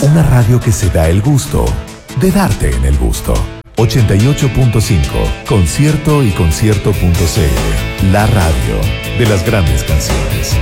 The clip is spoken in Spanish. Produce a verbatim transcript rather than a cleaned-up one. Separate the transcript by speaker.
Speaker 1: Una radio que se da el gusto de darte en el gusto. ochenta y ocho punto cinco, concierto y concierto punto c l. La radio de las grandes canciones.